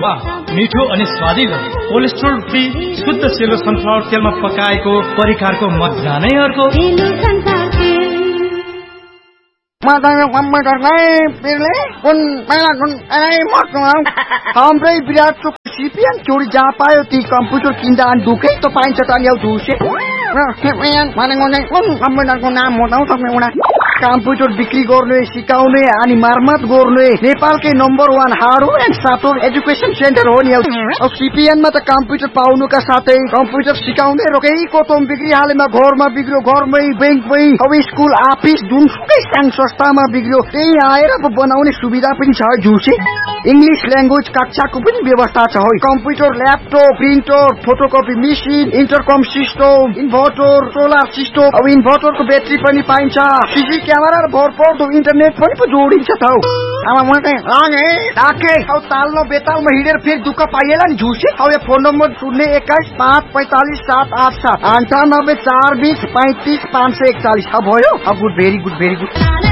वाह, मिठो अनि स्वादिलो, कोलेस्ट्रोल फ्री शुद्ध सेलो सनफ्लावर तेलमा पकाएको परिकारको मजा नै अर्को। हाम्रै विराट सिपिएन चोरी जहाँ पायो ती कम्प्युटर किन्दा अनि ढुकै त पाइन्छ त नि झुसे कम्प्युटरको नाम बताउ तपाईँ कम्प्युटर बिक्री गर्ने सिकाउने अनि मर्मत गर्ने नेपालकै number 1 hardware and software education centre हो नि। अब सीपीएनमा त कम्प्युटर पाउनुका साथै कम्प्युटर सिकाउने रोकै कोतम बिक्री हालेमा घरमा बिग्रियो घरमै बैंकमै अब स्कुल अफिस जुनसुकै संघ संस्थामा बिग्रियो त्यही आएर बनाउने सुविधा पनि छ झुसे। इंग्लिश ल्याङ्ग्वेज कक्षाको पनि व्यवस्था छ हो। Computer laptop printer photocopy machine इन्टरकम system inverter solar system अब इन्भर्टरको ब्याट्री पनि पाइन्छ सीसी क्यामेरा र भरपर्दो इन्टरनेट पनि जोडिन्छ त हौ। तालमा बेतालमा हिँडेर फेरि दुःख पाइएला नि झुसे। अब यो फोन नम्बर 021-545-787 98 420 35 541 भयो। Good very good very good.